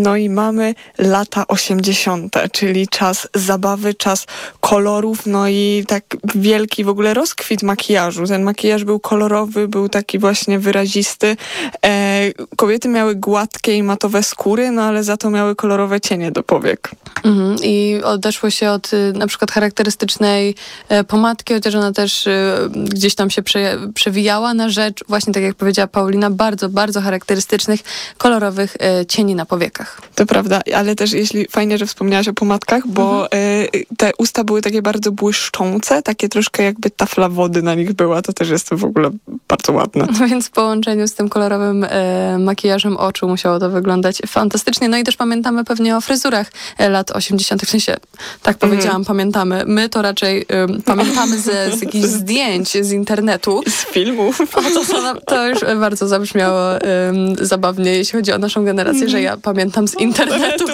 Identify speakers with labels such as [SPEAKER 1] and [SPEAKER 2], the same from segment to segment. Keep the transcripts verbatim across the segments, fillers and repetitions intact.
[SPEAKER 1] No i mamy lata osiemdziesiąte, czyli czas zabawy, czas kolorów, no i tak wielki w ogóle rozkwit makijażu. Ten makijaż był kolorowy, był taki właśnie wyrazisty. E, kobiety miały gładkie i matowe skóry, no ale za to miały kolorowe cienie do powiek.
[SPEAKER 2] Mhm. I odeszło się od y, na przykład charakterystycznej e, pomadki, chociaż ona też y, gdzieś tam się prze, przewijała na rzecz, właśnie tak jak powiedziała Paulina, bardzo, bardzo charakterystycznych, kolorowych e, cieni na powiekach.
[SPEAKER 1] To prawda, ale też jeśli fajnie, że wspomniałaś o pomadkach, bo mhm. y, te usta były takie bardzo błyszczące, takie troszkę jakby tafla wody na nich była, to też jest w ogóle bardzo ładne.
[SPEAKER 2] No więc w połączeniu z tym kolorowym e, makijażem oczu musiało to wyglądać fantastycznie. No i też pamiętamy pewnie o fryzurach e, lat osiemdziesiątych. W sensie, tak powiedziałam, mm. pamiętamy. My to raczej e, pamiętamy z, z jakichś zdjęć z internetu.
[SPEAKER 1] Z filmów.
[SPEAKER 2] O, to, to, to już bardzo zabrzmiało e, zabawnie, jeśli chodzi o naszą generację, mm. że ja pamiętam z internetu.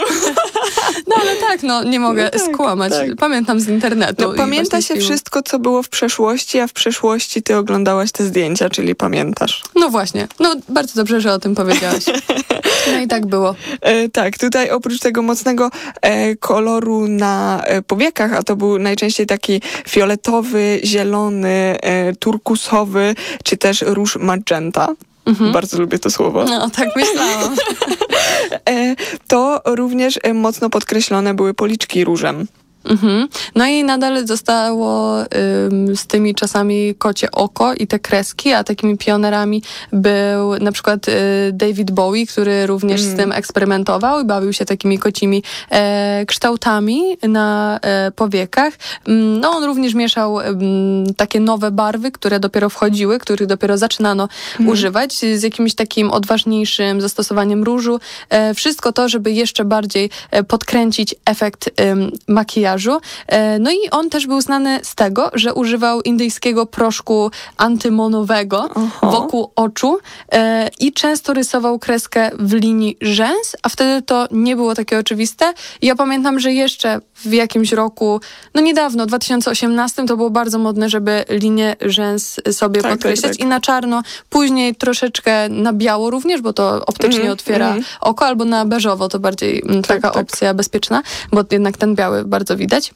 [SPEAKER 2] No ale tak, no nie mogę no tak, skłamać. Tak. Pamiętam z internetu.
[SPEAKER 1] No, pamięta się wszystko, co było w przeszłości, a w przeszłości ty oglądałaś te zdjęcia, czyli pamiętasz.
[SPEAKER 2] No właśnie. No bardzo dobrze, że o tym powiedziałaś. No i tak było.
[SPEAKER 1] E, tak, tutaj oprócz tego mocnego e, koloru na e, powiekach, a to był najczęściej taki fioletowy, zielony, e, turkusowy, czy też róż magenta. Mhm. Bardzo lubię to słowo.
[SPEAKER 2] No, tak myślałam.
[SPEAKER 1] e, to również e, mocno podkreślone były policzki różem.
[SPEAKER 2] Mhm. No i nadal zostało ym, z tymi czasami kocie oko i te kreski, a takimi pionerami był na przykład y, David Bowie, który również mm. z tym eksperymentował i bawił się takimi kocimi e, kształtami na e, powiekach. No on również mieszał m, takie nowe barwy, które dopiero wchodziły, których dopiero zaczynano mm. używać, z jakimś takim odważniejszym zastosowaniem różu. E, wszystko to, żeby jeszcze bardziej e, podkręcić efekt ym, makijażu. No i on też był znany z tego, że używał indyjskiego proszku antymonowego Aha. wokół oczu e, i często rysował kreskę w linii rzęs, a wtedy to nie było takie oczywiste. Ja pamiętam, że jeszcze w jakimś roku, no niedawno, w dwa tysiące osiemnastym to było bardzo modne, żeby linię rzęs sobie tak, podkreślać tak, tak. i na czarno, później troszeczkę na biało również, bo to optycznie mm, otwiera mm. oko, albo na beżowo, to bardziej tak, taka tak. opcja bezpieczna, bo jednak ten biały bardzo widać.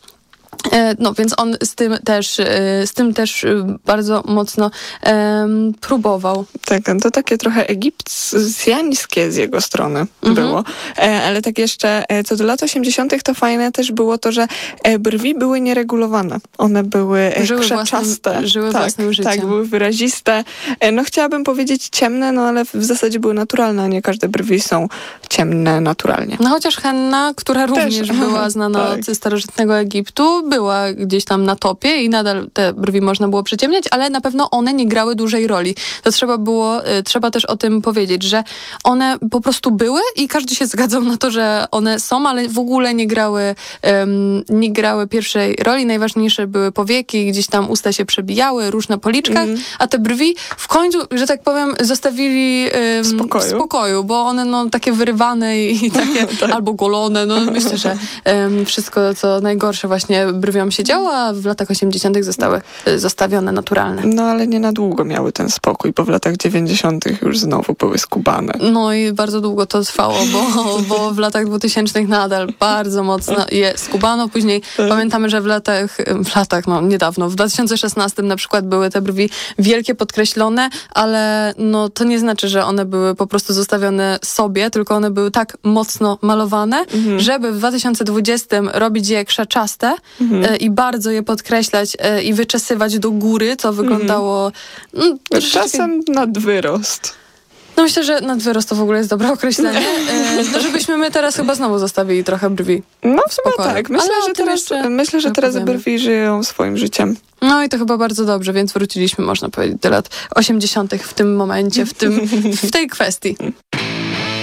[SPEAKER 2] No, więc on z tym też, z tym też bardzo mocno um, próbował.
[SPEAKER 1] Tak, to takie trochę egipcjańskie z jego strony mhm. było. E, ale tak jeszcze co do lat osiemdziesiątych to fajne też było to, że brwi były nieregulowane. One były
[SPEAKER 2] żyły
[SPEAKER 1] krzaczaste.
[SPEAKER 2] Własnym, żyły
[SPEAKER 1] tak,
[SPEAKER 2] własnym życiem.
[SPEAKER 1] Tak, były wyraziste. No chciałabym powiedzieć ciemne, no ale w zasadzie były naturalne, a nie każde brwi są ciemne naturalnie.
[SPEAKER 2] No chociaż henna, która również też. była znana tak. od starożytnego Egiptu, była gdzieś tam na topie i nadal te brwi można było przyciemniać, ale na pewno one nie grały dużej roli. To trzeba było, trzeba też o tym powiedzieć, że one po prostu były i każdy się zgadzał na to, że one są, ale w ogóle nie grały, um, nie grały pierwszej roli. Najważniejsze były powieki, gdzieś tam usta się przebijały, róż na policzkach, mm. a te brwi w końcu, że tak powiem, zostawili um,
[SPEAKER 1] spokoju.
[SPEAKER 2] w spokoju, bo one no takie wyrywane i, i takie tak. albo golone. No myślę, że um, wszystko co najgorsze właśnie brwiom się działo, a w latach osiemdziesiątych zostały zostawione naturalne.
[SPEAKER 1] No ale nie na długo miały ten spokój, bo w latach dziewięćdziesiątych już znowu były skubane.
[SPEAKER 2] No i bardzo długo to trwało, bo, bo w latach dwutysięcznych nadal bardzo mocno je skubano. Później tak. pamiętamy, że w latach, w latach, no niedawno, w dwa tysiące szesnastym na przykład były te brwi wielkie, podkreślone, ale no to nie znaczy, że one były po prostu zostawione sobie, tylko one były tak mocno malowane, mhm. żeby w dwa tysiące dwudziestym robić je krzaczaste mhm. i bardzo je podkreślać i wyczesywać do góry, co wyglądało...
[SPEAKER 1] Mm. No, czasem nadwyrost.
[SPEAKER 2] No myślę, że nadwyrost to w ogóle jest dobre określenie. No żebyśmy my teraz chyba znowu zostawili trochę brwi.
[SPEAKER 1] No w sumie tak. Myślę, że teraz, myślę, że teraz brwi żyją swoim życiem.
[SPEAKER 2] No i to chyba bardzo dobrze, więc wróciliśmy, można powiedzieć, do lat osiemdziesiątych w tym momencie, w, tym, w tej kwestii.